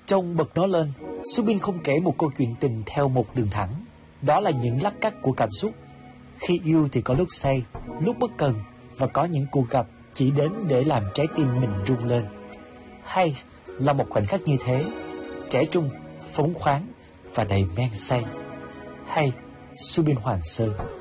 Trông bật nó lên, Subin không kể một câu chuyện tình theo một đường thẳng. Đó là những lắt cắt của cảm xúc. Khi yêu thì có lúc say, lúc bất cần, và có những cuộc gặp chỉ đến để làm trái tim mình rung lên. Hay là một khoảnh khắc như thế, trẻ trung, phóng khoáng và đầy men say. Hay, Subin Hoàng Sơn.